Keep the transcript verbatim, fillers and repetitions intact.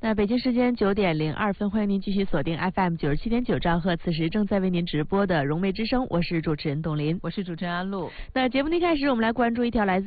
那北京时间九点零二分，欢迎您继续锁定 F M 九十七点九兆赫，此时正在为您直播的融媒之声，我是主持人董林， 我是主持人安陆。 那节目的一开始，我们来关注一条来自